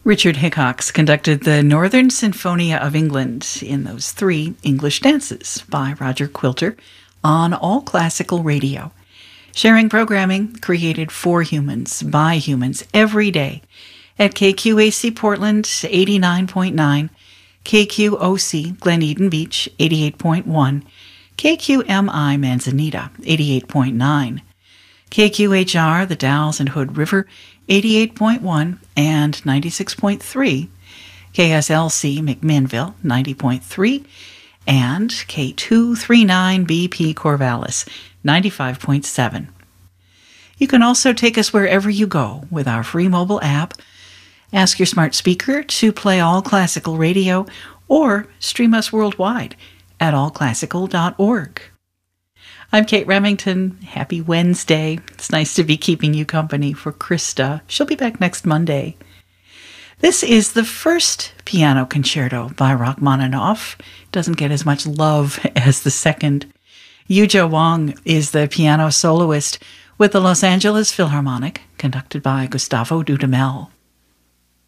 Richard Hickox conducted the Northern Sinfonia of England in those 3 English dances by Roger Quilter on All Classical Radio, sharing programming created for humans by humans every day at KQAC Portland 89.9, KQOC Glen Eden Beach 88.1, KQMI Manzanita 88.9, KQHR The Dalles and Hood River 88.1 and 96.3, KSLC McMinnville 90.3, and K239BP Corvallis 95.7. You can also take us wherever you go with our free mobile app. Ask your smart speaker to play All Classical Radio or stream us worldwide at allclassical.org. I'm Kate Remington. Happy Wednesday. It's nice to be keeping you company for Krista. She'll be back next Monday. This is the first piano concerto by Rachmaninoff. Doesn't get as much love as the second. Yuzhou Wang is the piano soloist with the Los Angeles Philharmonic, conducted by Gustavo Dudamel.